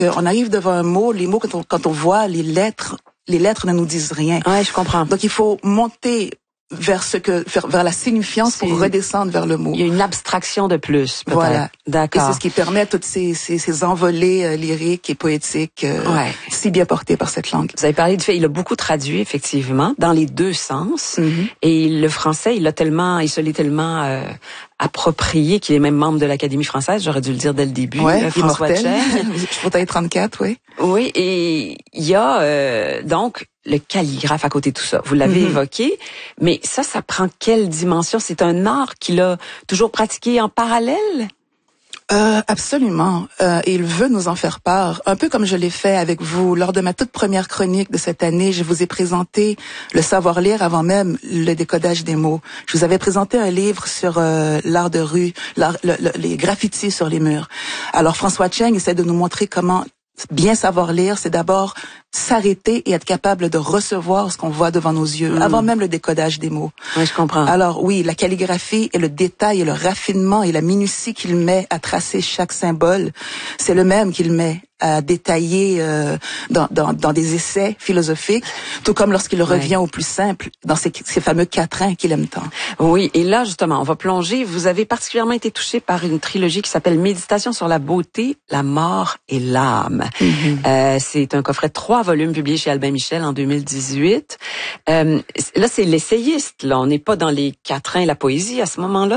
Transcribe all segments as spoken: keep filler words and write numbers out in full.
On arrive devant un mot, les mots, quand on, quand on voit les lettres, les lettres ne nous disent rien. Ouais, je comprends. Donc, il faut monter vers ce que, vers, vers la signifiance pour redescendre vers le mot. Il y a une abstraction de plus, peut-être. Voilà. D'accord. Et c'est ce qui permet toutes ces, ces, ces envolées euh, lyriques et poétiques euh, ouais. si bien portées par cette langue. Vous avez parlé du fait, il a beaucoup traduit, effectivement, dans les deux sens. Mm-hmm. Et le français, il l'a tellement, il se l'est tellement euh, approprié qu'il est même membre de l'Académie française, j'aurais dû le dire dès le début. Ouais, euh, François Cheng. Je pourrais être trente-quatre, oui. Oui, et il y a euh, donc le calligraphe à côté de tout ça. Vous l'avez mm-hmm. évoqué, mais ça, ça prend quelle dimension? C'est un art qu'il a toujours pratiqué en parallèle? Euh, absolument. Euh, et il veut nous en faire part. Un peu comme je l'ai fait avec vous. Lors de ma toute première chronique de cette année, je vous ai présenté le savoir-lire avant même le décodage des mots. Je vous avais présenté un livre sur euh, l'art de rue, l'art, le, le, les graffitis sur les murs. Alors François Cheng essaie de nous montrer comment bien savoir lire, c'est d'abord s'arrêter et être capable de recevoir ce qu'on voit devant nos yeux, mmh. avant même le décodage des mots. Oui, je comprends. Alors oui, la calligraphie et le détail et le raffinement et la minutie qu'il met à tracer chaque symbole, c'est le même qu'il met à détailler euh, dans, dans, dans des essais philosophiques, tout comme lorsqu'il revient ouais. au plus simple, dans ces, ces fameux quatrains qu'il aime tant. Oui, et là, justement, on va plonger. Vous avez particulièrement été touché par une trilogie qui s'appelle Méditation sur la beauté, la mort et l'âme. Mm-hmm. Euh, c'est un coffret de trois volumes publié chez Albin Michel en deux mille dix-huit. Euh, là, c'est l'essayiste, là. On n'est pas dans les quatrains, la poésie à ce moment-là?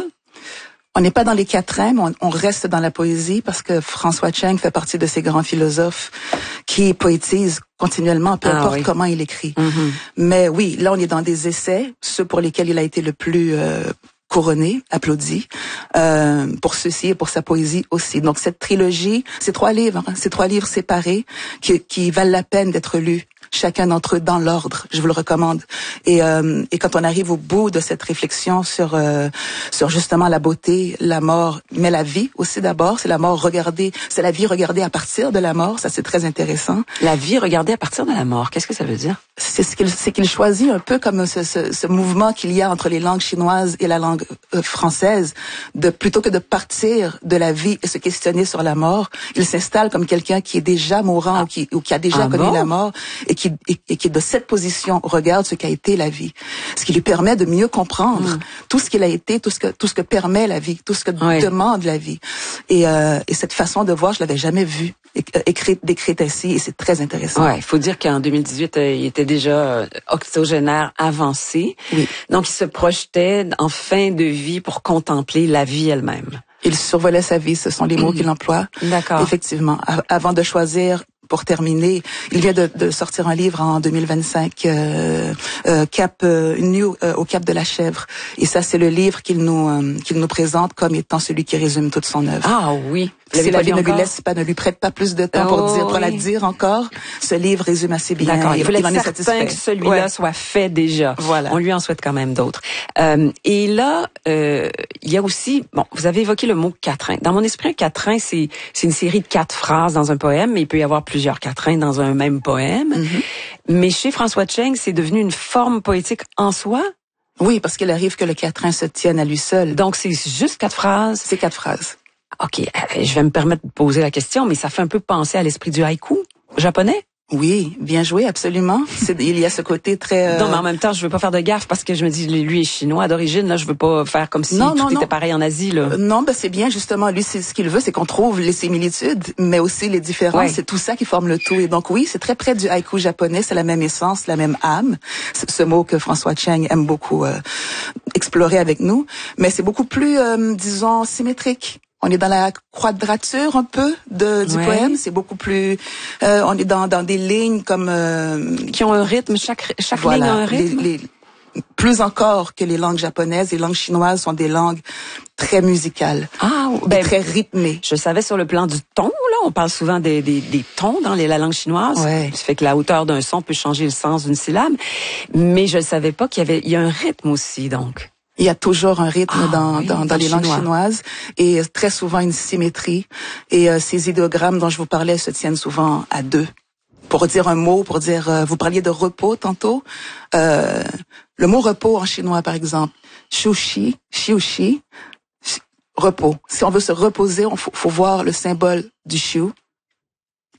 On n'est pas dans les quatrains, mais on, on reste dans la poésie parce que François Cheng fait partie de ces grands philosophes qui poétisent continuellement, peu importe ah, oui. comment il écrit. Mm-hmm. Mais oui, là, on est dans des essais, ceux pour lesquels il a été le plus euh, couronné, applaudi, euh, pour ceci et pour sa poésie aussi. Donc cette trilogie, ces trois livres, hein, ces trois livres séparés qui, qui valent la peine d'être lus. Chacun d'entre eux dans l'ordre, je vous le recommande. Et, euh, et quand on arrive au bout de cette réflexion sur euh, sur justement la beauté, la mort, mais la vie aussi d'abord, c'est la mort regardée, c'est la vie regardée à partir de la mort, ça c'est très intéressant. La vie regardée à partir de la mort, qu'est-ce que ça veut dire? C'est ce qu'il c'est qu'il choisit un peu comme ce, ce, ce mouvement qu'il y a entre les langues chinoises et la langue euh, française, de plutôt que de partir de la vie et se questionner sur la mort, il s'installe comme quelqu'un qui est déjà mourant ah. ou qui ou qui a déjà ah connu bon? la mort et qui Qui, et, et qui de cette position regarde ce qu'a été la vie, ce qui lui permet de mieux comprendre mmh. tout ce qu'il a été, tout ce que tout ce que permet la vie, tout ce que oui. demande la vie. Et, euh, et cette façon de voir, je l'avais jamais vue écrite, décrite ainsi, et c'est très intéressant. Ouais, il faut dire qu'en deux mille dix-huit, euh, il était déjà euh, octogénaire avancé, oui. donc il se projetait en fin de vie pour contempler la vie elle-même. Il survolait sa vie, ce sont les mots mmh. qu'il emploie. D'accord. Effectivement, a- avant de choisir. Pour terminer, il vient de, de sortir un livre en deux mille vingt-cinq, euh, euh, Cap euh, New euh, au Cap de la Chèvre. Et ça, c'est le livre qu'il nous euh, qu'il nous présente comme étant celui qui résume toute son œuvre. Ah oui. Si la vie ne lui laisse pas, ne lui prête pas plus de temps oh, pour dire, pour oui. la dire encore, ce livre résume assez bien. D'accord. Il, il faut il en être est certain satisfait. que celui-là ouais. soit fait déjà. Voilà. On lui en souhaite quand même d'autres. Euh, et là, euh, il y a aussi, bon, vous avez évoqué le mot quatrain. Dans mon esprit, un quatrain, c'est c'est une série de quatre phrases dans un poème, mais il peut y avoir plusieurs quatrains dans un même poème. Mm-hmm. Mais chez François Cheng, c'est devenu une forme poétique en soi. Oui, parce qu'il arrive que le quatrain se tienne à lui seul. Donc c'est juste quatre phrases. C'est quatre phrases. OK, je vais me permettre de poser la question, mais ça fait un peu penser à l'esprit du haïku japonais. Oui, bien joué, absolument. C'est, il y a ce côté très... Euh... Non, mais en même temps, je veux pas faire de gaffe parce que je me dis, lui est chinois d'origine, là, je veux pas faire comme si non, tout non, était non. pareil en Asie, là. Euh, non, ben c'est bien, justement. Lui, c'est ce qu'il veut, c'est qu'on trouve les similitudes, mais aussi les différences. Ouais. C'est tout ça qui forme le tout. Et donc, oui, c'est très près du haïku japonais, c'est la même essence, la même âme. C'est ce mot que François Cheng aime beaucoup euh, explorer avec nous. Mais c'est beaucoup plus, euh, disons, symétrique. On est dans la quadrature un peu de, du ouais. poème. C'est beaucoup plus. Euh, on est dans, dans des lignes comme euh, qui ont un rythme. Chaque chaque voilà, ligne a un rythme. Les, les, plus encore que les langues japonaises, les langues chinoises sont des langues très musicales, ah, ben, très rythmées. Je savais sur le plan du ton, là, on parle souvent des, des, des tons dans les, la langue chinoise. Ouais. Ça fait que la hauteur d'un son peut changer le sens d'une syllabe. Mais je ne savais pas qu'il y avait, il y a un rythme aussi, donc. Il y a toujours un rythme ah, dans, oui, dans, dans, dans les chinois. langues chinoises et très souvent une symétrie. Et euh, ces idéogrammes dont je vous parlais se tiennent souvent à deux. Pour dire un mot, pour dire, euh, vous parliez de repos tantôt. Euh, le mot repos en chinois, par exemple, shushi, shiushi, repos. Si on veut se reposer, on faut, faut voir le symbole du shu